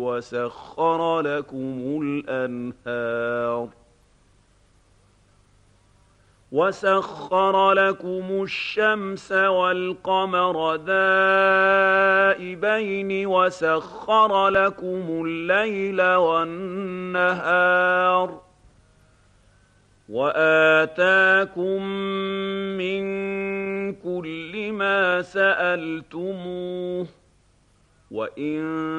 وسخر لكم الأنهار وسخر لكم الشمس والقمر دائبين وسخر لكم الليل والنهار وآتاكم من كل ما سألتموه وإن